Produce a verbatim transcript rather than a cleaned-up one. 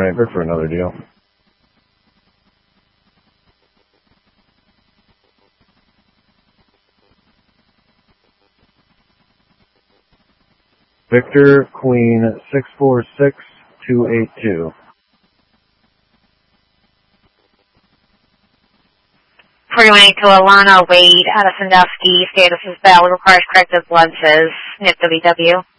right, we're for another deal. Victor Queen six four six two eight two. forty-one to Alana Wade out of Sandusky. Status is bell. Requires corrective lenses. N I P W W.